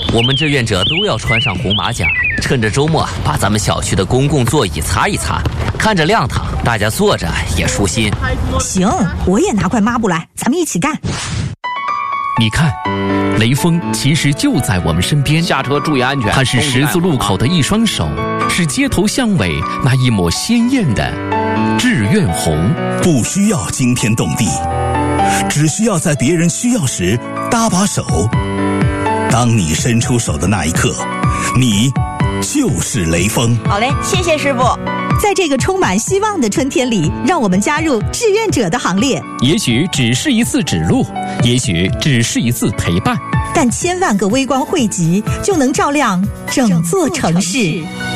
我们志愿者都要穿上红马甲，趁着周末把咱们小区的公共座椅擦一擦，看着亮堂，大家坐着也舒心。 行，我也拿块抹布来，咱们一起干。 你看，雷锋其实就在我们身边， 下车注意安全。 他是十字路口的一双手，是街头巷尾那一抹鲜艳的志愿红。 不需要惊天动地，只需要在别人需要时搭把手。当你伸出手的那一刻，你就是雷锋。 好嘞，谢谢师傅。 在这个充满希望的春天里，让我们加入志愿者的行列。 也许只是一次指路，也许只是一次陪伴， 但千万个微光汇集，就能照亮整座城市。